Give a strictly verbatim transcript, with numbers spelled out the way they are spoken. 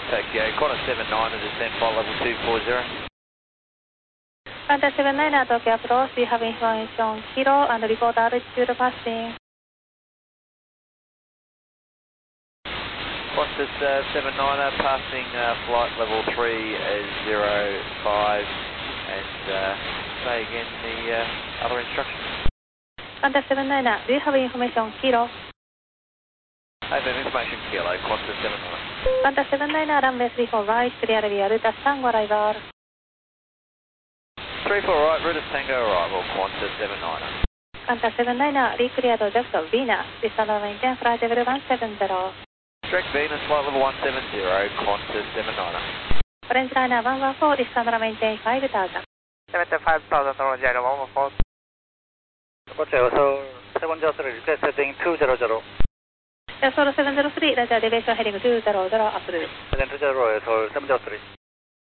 Tokyo, Qantas seven nine at descent flight level two four zero. Qantas seven nine at Tokyo approach, we have information kilo and report altitude passing. Qantas uh, seven nine er passing uh, flight level three zero five and uh, say again the uh, other instructions. Qantas seven nine er, do you have information kilo? I have information kilo, Qantas seven nine er. Qantas seven nine er, runway three four right, clear via Rutas Tango arrival. three four right, Rutas Tango arrival, Qantas seven nine er. Qantas seven nine er, re-cleared object of Venus, descend maintain flight level one seven zero. Direct Venus, flight level one seven zero, Qantas seven nine er. Orange liner one one four, descend maintain five thousand. seventy-five thousand, Roger, one one four. Roger, so seven zero three, request setting two zero zero. Solo seven zero three, Roger, deviation heading two zero zero, approved. Heading two zero zero, so seven zero three.